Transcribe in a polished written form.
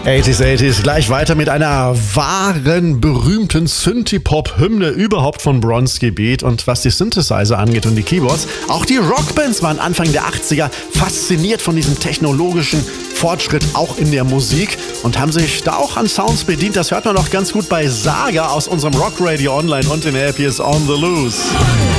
80s, gleich weiter mit einer wahren, berühmten Synthie-Pop-Hymne überhaupt von Bronski Beat. Und was die Synthesizer angeht und die Keyboards, auch die Rockbands waren Anfang der 80er fasziniert von diesem technologischen Fortschritt auch in der Musik und haben sich da auch an Sounds bedient. Das hört man auch ganz gut bei Saga aus unserem Rock Radio Online und in der App hier ist On The Loose.